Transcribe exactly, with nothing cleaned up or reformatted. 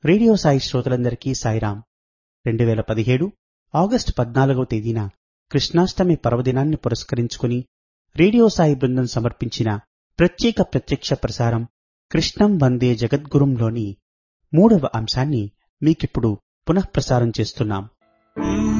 Radio Sai శ్రోతలందరికీ సాయిరాం. రెండు వేల పదిహేడు ఆగస్టు పద్నాలుగవ తేదీన కృష్ణాష్టమి పర్వదినాన్ని పురస్కరించుకుని రేడియో సాయి బృందం సమర్పించిన ప్రత్యేక ప్రత్యక్ష ప్రసారం కృష్ణం వందే జగద్గురుంలోని మూడవ అంశాన్ని మీకిప్పుడు పునఃప్రసారం చేస్తున్నాం.